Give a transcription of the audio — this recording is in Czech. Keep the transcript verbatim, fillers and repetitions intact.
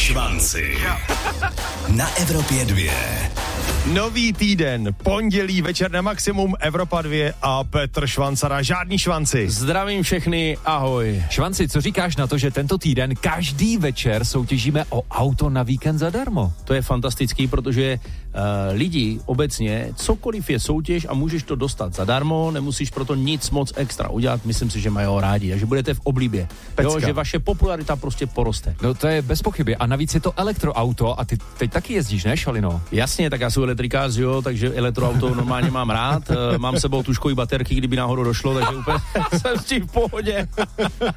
Švanci. Na Evropě dvě. Nový týden, pondělí, večer na maximum, Evropa dva a Petr Švancara. Žádný švanci. Zdravím všechny, ahoj. Švanci, co říkáš na to, že tento týden každý večer soutěžíme o auto na víkend zadarmo? To je fantastický, protože uh, lidi obecně, cokoliv je soutěž a můžeš to dostat zadarmo, nemusíš proto nic moc extra udělat, myslím si, že mají ho rádi a že budete v oblibě. Jo, že vaše popularita prostě poroste. No to je bez pochyby a navíc je to elektroauto a ty teď taky jezdíš, ne, Šalino? Jasně, tak já jsem elektrikář, jo, takže elektroauto normálně mám rád, uh, mám sebou tužkový baterky, kdyby náhodou došlo, takže úplně jsem s tím v pohodě.